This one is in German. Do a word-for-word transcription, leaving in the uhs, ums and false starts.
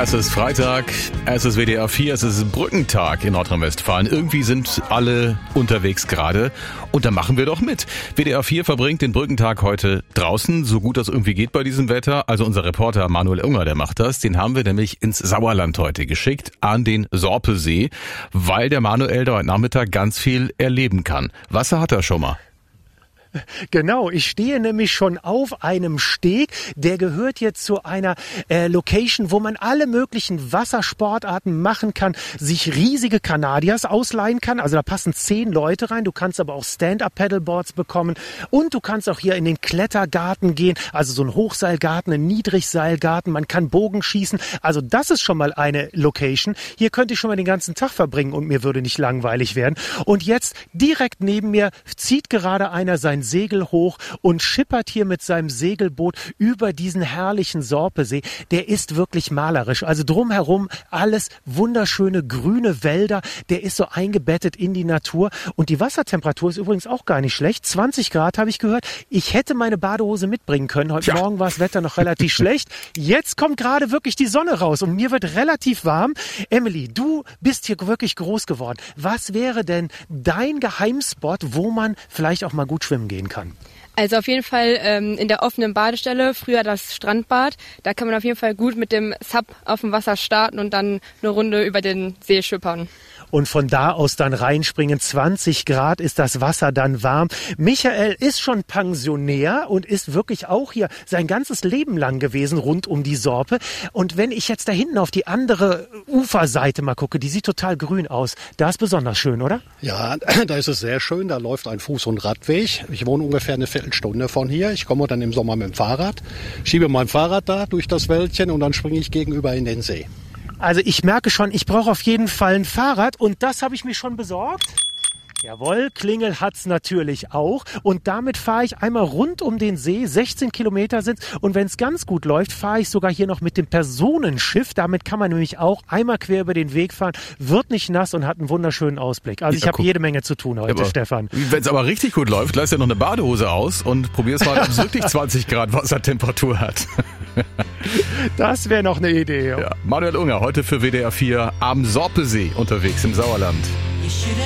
Es ist Freitag, es ist W D R vier, es ist Brückentag in Nordrhein-Westfalen. Irgendwie sind alle unterwegs gerade und da machen wir doch mit. W D R vier verbringt den Brückentag heute draußen, so gut das irgendwie geht bei diesem Wetter. Also unser Reporter Manuel Unger, der macht das. Den haben wir nämlich ins Sauerland heute geschickt, an den Sorpesee, weil der Manuel da heute Nachmittag ganz viel erleben kann. Wasser hat er schon mal. Genau, ich stehe nämlich schon auf einem Steg, der gehört jetzt zu einer äh, Location, wo man alle möglichen Wassersportarten machen kann, sich riesige Kanadiers ausleihen kann, also da passen zehn Leute rein, du kannst aber auch Stand-Up-Paddleboards bekommen und du kannst auch hier in den Klettergarten gehen, also so ein Hochseilgarten, ein Niedrigseilgarten, man kann Bogen schießen, also das ist schon mal eine Location, hier könnte ich schon mal den ganzen Tag verbringen und mir würde nicht langweilig werden und jetzt direkt neben mir zieht gerade einer sein Segel hoch und schippert hier mit seinem Segelboot über diesen herrlichen Sorpesee. Der ist wirklich malerisch. Also drumherum alles wunderschöne grüne Wälder. Der ist so eingebettet in die Natur. Und die Wassertemperatur ist übrigens auch gar nicht schlecht. zwanzig Grad habe ich gehört. Ich hätte meine Badehose mitbringen können. Heute ja. Morgen war das Wetter noch relativ schlecht. Jetzt kommt gerade wirklich die Sonne raus und mir wird relativ warm. Emily, du bist hier wirklich groß geworden. Was wäre denn dein Geheimspot, wo man vielleicht auch mal gut schwimmen gehen kann? Also auf jeden Fall ähm, in der offenen Badestelle, früher das Strandbad. Da kann man auf jeden Fall gut mit dem Sub auf dem Wasser starten und dann eine Runde über den See schippern. Und von da aus dann reinspringen. zwanzig Grad ist das Wasser dann warm. Michael ist schon Pensionär und ist wirklich auch hier sein ganzes Leben lang gewesen rund um die Sorpe. Und wenn ich jetzt da hinten auf die andere Uferseite mal gucke, die sieht total grün aus. Da ist besonders schön, oder? Ja, da ist es sehr schön. Da läuft ein Fuß- und Radweg. Ich wohne ungefähr eine Viertelstunde von hier. Ich komme dann im Sommer mit dem Fahrrad, schiebe mein Fahrrad da durch das Wäldchen und dann springe ich gegenüber in den See. Also ich merke schon, ich brauche auf jeden Fall ein Fahrrad und das habe ich mir schon besorgt. Jawohl, Klingel hat's natürlich auch und damit fahre ich einmal rund um den See, sechzehn Kilometer sind's und wenn es ganz gut läuft, fahre ich sogar hier noch mit dem Personenschiff, damit kann man nämlich auch einmal quer über den Weg fahren, wird nicht nass und hat einen wunderschönen Ausblick. Also ich ja, habe jede Menge zu tun heute, ja, aber, Stefan. Wenn es aber richtig gut läuft, lass ja noch eine Badehose aus und probier's mal, ob es wirklich zwanzig Grad Wassertemperatur hat. Das wäre noch eine Idee. Ja. Ja, Manuel Unger, heute für W D R vier am Sorpesee unterwegs im Sauerland.